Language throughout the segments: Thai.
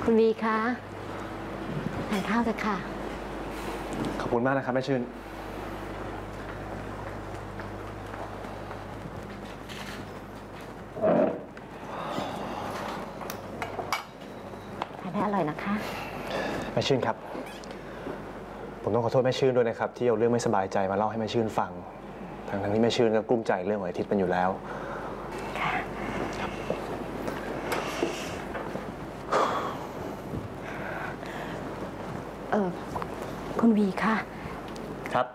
คุณวีคะทานข้าวเถอะค่ะขอบคุณมากนะครับแม่ชื่นทานให้อร่อยนะคะแม่ชื่นครับผมต้องขอโทษแม่ชื่นด้วยนะครับที่เอาเรื่องไม่สบายใจมาเล่าให้แม่ชื่นฟังทั้งที่แม่ชื่นก็กลุ้มใจเรื่องของไอ้ทิศเป็นอยู่แล้วค่ะคุณวีค่ะครับ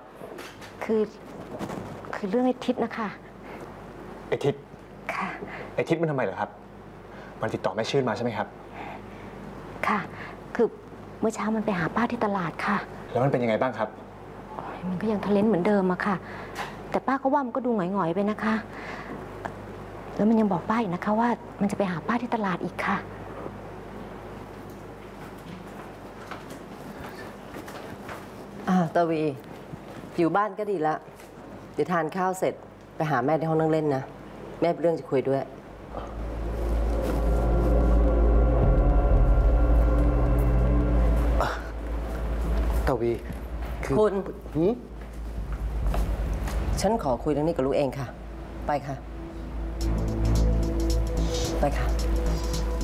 คือเรื่องไอ้ทิศนะคะไอ้ทิศค่ะไอ้ทิศมันทำไมเหรอครับมันติดต่อแม่ชื่นมาใช่ไหมครับค่ะคือเมื่อเช้ามันไปหาป้าที่ตลาดค่ะแล้วมันเป็นยังไงบ้างครับมันก็ยังทะเลนเหมือนเดิมอะค่ะแต่ป้าก็ว่ามันก็ดูหงอยๆไปนะคะแล้วมันยังบอกป้าอีกนะคะว่ามันจะไปหาป้าที่ตลาดอีกค่ะตะวีอยู่บ้านก็ดีละเดี๋ยวทานข้าวเสร็จไปหาแม่ที่ห้องนั่งเล่นนะแม่มีเรื่องจะคุยด้วยตะวีคุณฉันขอคุยเรื่องนี้กับลูกเองค่ะไปค่ะไปค่ะ